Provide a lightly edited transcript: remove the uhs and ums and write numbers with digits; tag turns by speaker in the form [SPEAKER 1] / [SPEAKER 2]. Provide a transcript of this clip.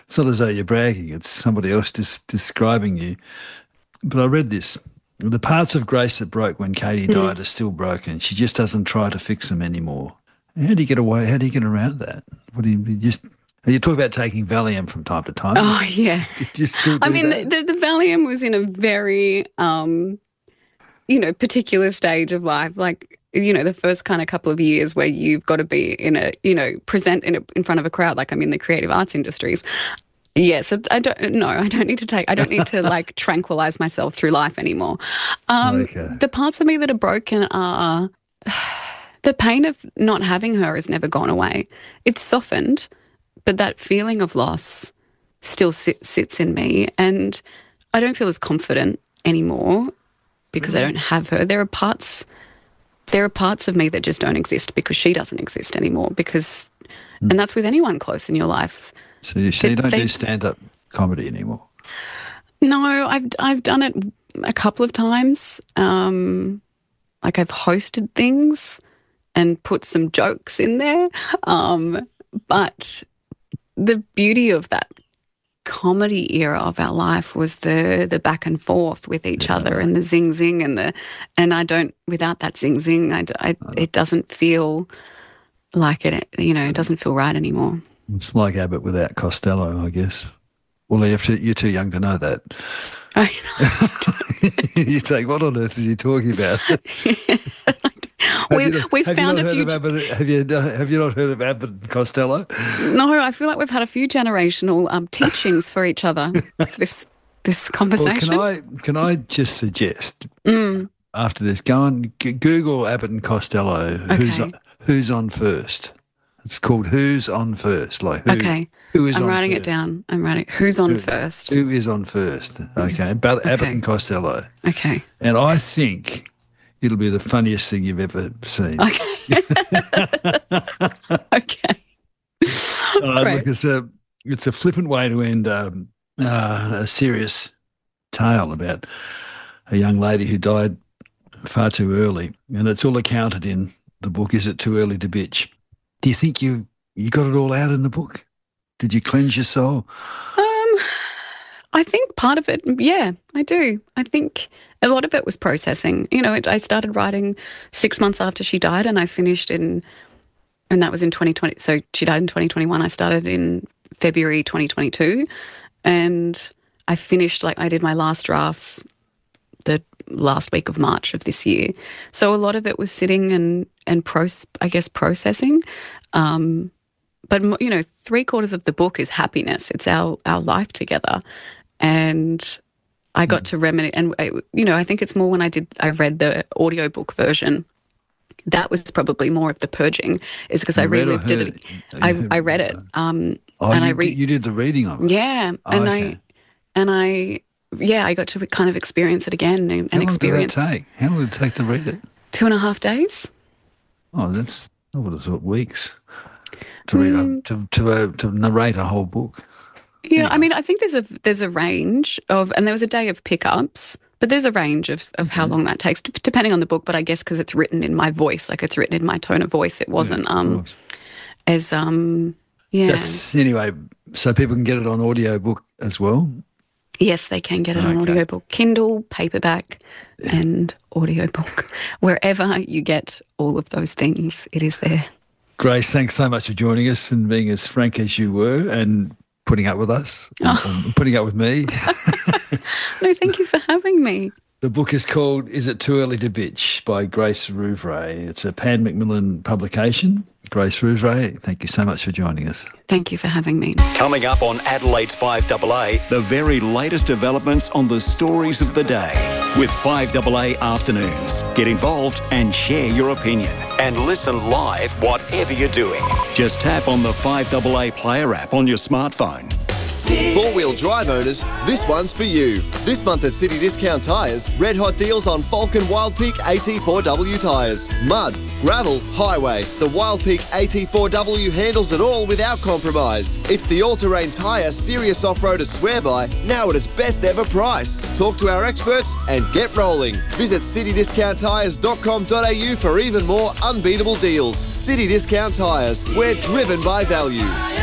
[SPEAKER 1] It's not as though you're bragging. It's somebody else describing you. But I read this. The parts of Grace that broke when Katie died are still broken. She just doesn't try to fix them anymore. How do you get away? How do you get around that? What do you just? You talk about taking Valium from time to time.
[SPEAKER 2] Oh, yeah.
[SPEAKER 1] Did you still do that?
[SPEAKER 2] The Valium was in a very, particular stage of life. Like, the first kind of couple of years where you've got to be in a, present in front of a crowd, like I'm in the creative arts industries. Yes, I don't need to like tranquilize myself through life anymore.
[SPEAKER 1] Okay.
[SPEAKER 2] The parts of me that are broken are the pain of not having her has never gone away. It's softened, but that feeling of loss still sits in me, and I don't feel as confident anymore because I don't have her. There are parts of me that just don't exist because she doesn't exist anymore. And that's with anyone close in your life.
[SPEAKER 1] So you don't do stand-up comedy anymore?
[SPEAKER 2] No, I've done it a couple of times. Like I've hosted things and put some jokes in there. But the beauty of that comedy era of our life was the back and forth with each other and the zing zing and I don't, without that zing zing, it doesn't feel like it doesn't feel right anymore.
[SPEAKER 1] It's like Abbott without Costello, I guess. Well, you're too young to know that.
[SPEAKER 2] I know.
[SPEAKER 1] You think, what on earth is he talking about?
[SPEAKER 2] We've found a few.
[SPEAKER 1] Have you not heard of Abbott and Costello?
[SPEAKER 2] No, I feel like we've had a few generational teachings for each other. This conversation.
[SPEAKER 1] Well, can I just suggest after this, go and Google Abbott and Costello.
[SPEAKER 2] Okay.
[SPEAKER 1] Who's on first? It's called Who's on First. Like who?
[SPEAKER 2] Okay.
[SPEAKER 1] Who is?
[SPEAKER 2] I'm
[SPEAKER 1] on
[SPEAKER 2] writing
[SPEAKER 1] first?
[SPEAKER 2] it down. I'm writing. Who's on first?
[SPEAKER 1] Who is on first? Okay. Abbott and Costello.
[SPEAKER 2] Okay.
[SPEAKER 1] And I think it'll be the funniest thing you've ever seen.
[SPEAKER 2] Okay. Okay.
[SPEAKER 1] Look, it's a flippant way to end a serious tale about a young lady who died far too early, and it's all accounted in the book. Is it too early to bitch? Do you think you got it all out in the book? Did you cleanse your soul?
[SPEAKER 2] I think part of it, yeah, I do. I think a lot of it was processing. I started writing 6 months after she died, and I finished and that was in 2020. So she died in 2021. I started in February 2022, and I finished, I did my last drafts the last week of March of this year. So a lot of it was sitting and processing. But 3/4 of the book is happiness. It's our life together. And I got to reminisce, and I think it's more when I read the audiobook version. That was probably more of the purging, is because I relived it. I read it.
[SPEAKER 1] You did the reading of it?
[SPEAKER 2] Yeah.
[SPEAKER 1] Okay.
[SPEAKER 2] I got to kind of experience it again and experience.
[SPEAKER 1] How long did that take? How long did it take to read it?
[SPEAKER 2] 2.5 days.
[SPEAKER 1] Oh, I would have thought weeks to read to narrate a whole book.
[SPEAKER 2] Yeah, I mean, I think there's a range of, and there was a day of pickups, but there's a range of how long that takes, depending on the book. But I guess because it's written in my voice, like it's written in my tone of voice, it wasn't as
[SPEAKER 1] Anyway, so people can get it on audiobook as well.
[SPEAKER 2] Yes, they can get it on audiobook, Kindle, paperback, and audiobook. Wherever you get all of those things, it is there.
[SPEAKER 1] Grace, thanks so much for joining us and being as frank as you were and putting up with us, and putting up with me.
[SPEAKER 2] No, thank you for having me.
[SPEAKER 1] The book is called Is It Too Early to Bitch by Grace Rouvray. It's a Pan Macmillan publication. Grace Rouvray, thank you so much for joining us.
[SPEAKER 2] Thank you for having me.
[SPEAKER 3] Coming up on Adelaide's 5AA, the very latest developments on the stories of the day with 5AA Afternoons. Get involved and share your opinion. And listen live whatever you're doing. Just tap on the 5AA Player app on your smartphone.
[SPEAKER 4] Four-wheel drive owners, this one's for you. This month at City Discount Tyres, red hot deals on Falcon Wild Peak AT4W tyres. Mud, gravel, highway. The Wild Peak AT4W handles it all without compromise. It's the all-terrain tyre serious off-roader swear by, now at its best ever price. Talk to our experts and get rolling. Visit citydiscounttyres.com.au for even more unbeatable deals. City Discount Tyres, we're driven by value.